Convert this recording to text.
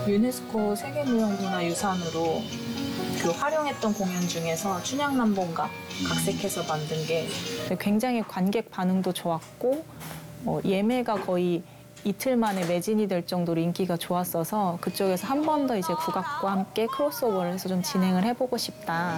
유네스코 세계무형문화유산으로 그 활용했던 공연 중에서 춘향남봉가 각색해서 만든 게 굉장히 관객 반응도 좋았고 예매가 거의 이틀 만에 매진이 될 정도로 인기가 좋았어서 그쪽에서 한 번 더 이제 국악과 함께 크로스오버를 해서 좀 진행을 해보고 싶다.